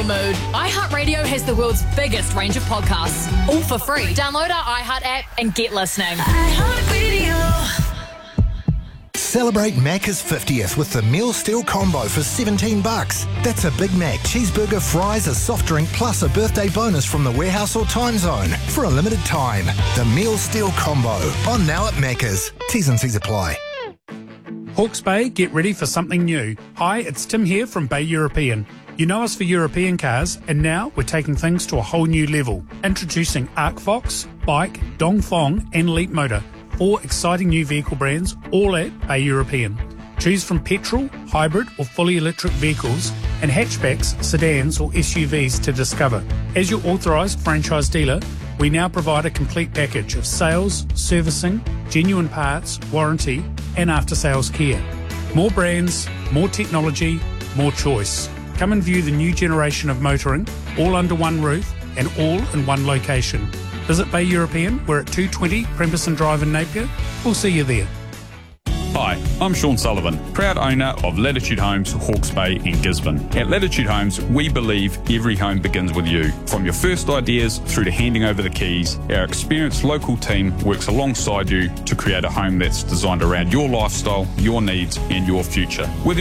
your mood. iHeartRadio has the world's biggest range of podcasts, all for free. Download our iHeart app and get listening. iHeartRadio. Celebrate Macca's 50th with the Meal Steal Combo for $17. That's a Big Mac, cheeseburger, fries, a soft drink, plus a birthday bonus from the warehouse or time zone for a limited time. The Meal Steal Combo, on now at Macca's. T's and C's apply. Hawke's Bay, get ready for something new. Hi, it's Tim here from Bay European. You know us for European cars, and now we're taking things to a whole new level. Introducing Arcfox, Bike, Dongfeng and Leapmotor. 4 exciting new vehicle brands, all at Bay European. Choose from petrol, hybrid or fully electric vehicles and hatchbacks, sedans or SUVs to discover. As your authorised franchise dealer, we now provide a complete package of sales, servicing, genuine parts, warranty and after-sales care. More brands, more technology, more choice. Come and view the new generation of motoring, all under one roof and all in one location. Visit Bay European. We're at 220 Premberson Drive in Napier. We'll see you there. Hi, I'm Sean Sullivan, proud owner of Latitude Homes, Hawke's Bay and Gisborne. At Latitude Homes, we believe every home begins with you. From your first ideas through to handing over the keys, our experienced local team works alongside you to create a home that's designed around your lifestyle, your needs and your future. Whether